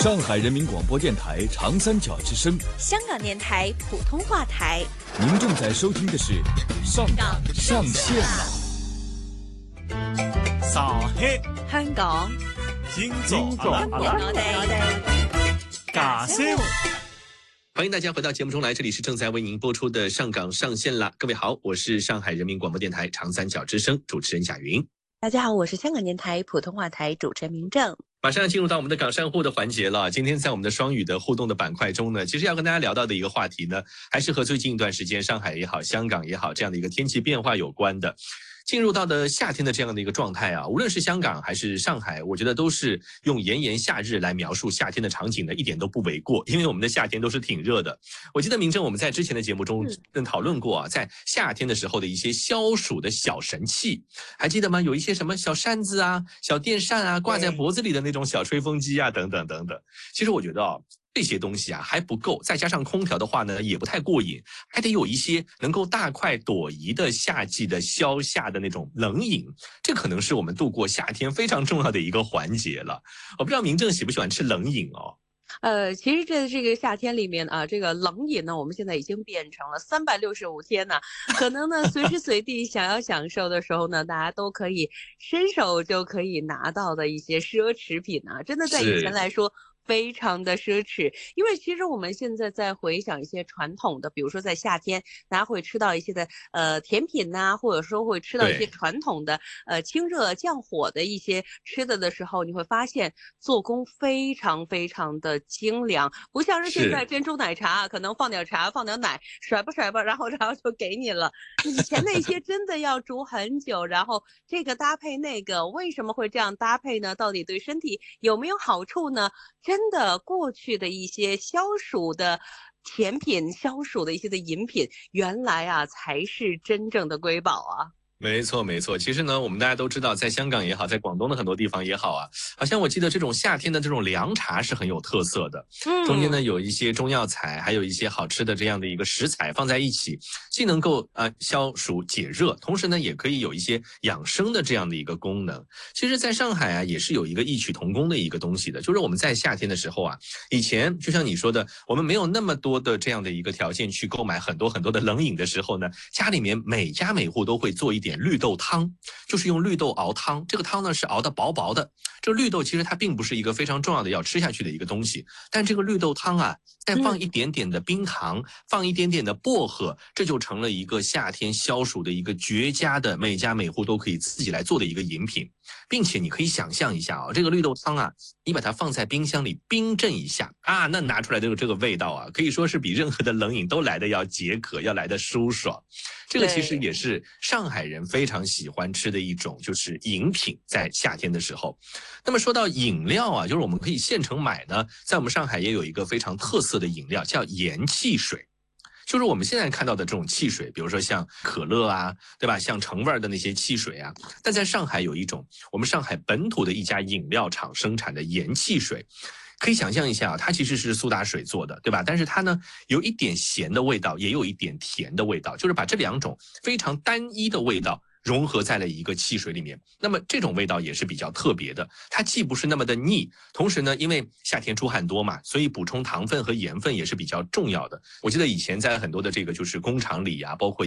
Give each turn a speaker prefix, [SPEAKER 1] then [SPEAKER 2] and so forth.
[SPEAKER 1] 上海人民广播电台长三角之声，
[SPEAKER 2] 香港电台普通话台。
[SPEAKER 1] 您正在收听的是上港上线了。
[SPEAKER 3] 上海
[SPEAKER 2] 香港
[SPEAKER 3] 今早
[SPEAKER 2] 我哋
[SPEAKER 3] 假生活。
[SPEAKER 4] 欢迎大家回到节目中来，这里是正在为您播出的上港上线了。各位好，我是上海人民广播电台长三角之声主持人贾云。
[SPEAKER 2] 大家好，我是香港电台普通话台主持人明正。
[SPEAKER 4] 马上要进入到我们的港商户的环节了。今天在我们的双语的互动的板块中呢，其实要跟大家聊到的一个话题呢，还是和最近一段时间上海也好，香港也好这样的一个天气变化有关的。进入到的夏天的这样的一个状态啊，无论是香港还是上海，我觉得都是用炎炎夏日来描述夏天的场景呢，一点都不为过，因为我们的夏天都是挺热的。我记得明正我们在之前的节目中讨论过啊，在夏天的时候的一些消暑的小神器，还记得吗？有一些什么小扇子啊、小电扇啊，挂在脖子里的那种小吹风机啊，等等等等。其实我觉得啊，这些东西啊还不够，再加上空调的话呢也不太过瘾，还得有一些能够大快朵颐的夏季的消夏的那种冷饮，这可能是我们度过夏天非常重要的一个环节了。我不知道明正喜不喜欢吃冷饮哦。
[SPEAKER 5] 其实这个夏天里面啊，这个冷饮呢，我们现在已经变成了365天呢，可能呢随时随地想要享受的时候呢，大家都可以伸手就可以拿到的一些奢侈品啊，真的在以前来说非常的奢侈。因为其实我们现在在回想一些传统的，比如说在夏天大家会吃到一些的甜品呐，或者说会吃到一些传统的清热降火的一些吃的时候，你会发现做工非常非常的精良，不像是现在珍珠奶茶可能放点茶放点奶甩吧甩吧，然后就给你了。以前那些真的要煮很久，然后这个搭配那个，为什么会这样搭配呢？到底对身体有没有好处呢？真的过去的一些消暑的甜品，消暑的一些的饮品，原来啊才是真正的瑰宝啊。
[SPEAKER 4] 没错没错，其实呢我们大家都知道，在香港也好，在广东的很多地方也好啊，好像我记得这种夏天的这种凉茶是很有特色的。中间呢有一些中药材，还有一些好吃的这样的一个食材放在一起，既能够消暑解热，同时呢也可以有一些养生的这样的一个功能。其实在上海啊也是有一个异曲同工的一个东西的，就是我们在夏天的时候啊，以前就像你说的，我们没有那么多的这样的一个条件去购买很多很多的冷饮的时候呢，家里面每家每户都会做一点绿豆汤，就是用绿豆熬汤。这个汤呢是熬得薄薄的，这绿豆其实它并不是一个非常重要的要吃下去的一个东西，但这个绿豆汤啊再放一点点的冰糖，放一点点的薄荷，这就成了一个夏天消暑的一个绝佳的每家每户都可以自己来做的一个饮品。并且你可以想象一下啊，这个绿豆汤啊，你把它放在冰箱里冰镇一下啊，那拿出来的这个味道啊，可以说是比任何的冷饮都来的要解渴，要来的舒爽。这个其实也是上海人非常喜欢吃的一种就是饮品，在夏天的时候。那么说到饮料啊，就是我们可以现成买呢，在我们上海也有一个非常特色的饮料叫盐汽水。就是我们现在看到的这种汽水，比如说像可乐啊，对吧？像橙味的那些汽水啊，但在上海有一种我们上海本土的一家饮料厂生产的盐汽水，可以想象一下啊，它其实是苏打水做的，对吧？但是它呢有一点咸的味道，也有一点甜的味道，就是把这两种非常单一的味道融合在了一个汽水里面。那么这种味道也是比较特别的，它既不是那么的腻，同时呢因为夏天出汗多嘛，所以补充糖分和盐分也是比较重要的。我记得以前在很多的这个就是工厂里啊，包括